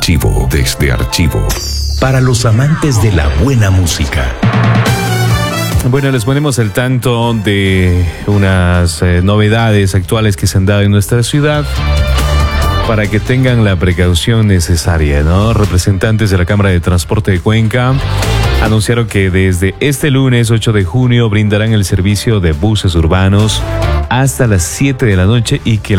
Archivo, desde Archivo. Para los amantes de la buena música. Bueno, les ponemos al tanto de unas novedades actuales que se han dado en nuestra ciudad para que tengan la precaución necesaria, ¿no? Representantes de la Cámara de Transporte de Cuenca anunciaron que desde este lunes 8 de junio brindarán el servicio de buses urbanos hasta las 7 de la noche y que